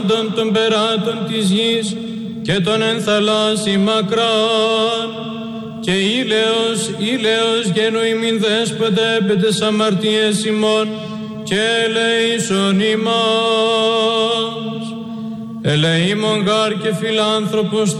των περάτων της γης και των ενθαλάσσι μακράν, και ήλαιος γένου ημίν δέσποτε επί τες αμαρτίες ημών και ελεήσον ημάς. Ελεήμον γάρ και φιλάνθρωπος